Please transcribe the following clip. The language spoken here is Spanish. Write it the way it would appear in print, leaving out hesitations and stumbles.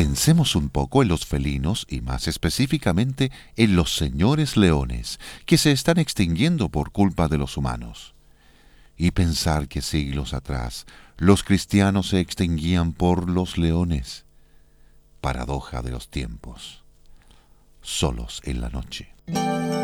Pensemos un poco en los felinos y más específicamente en los señores leones que se están extinguiendo por culpa de los humanos. Y pensar que siglos atrás los cristianos se extinguían por los leones. Paradoja de los tiempos. Solos en la noche.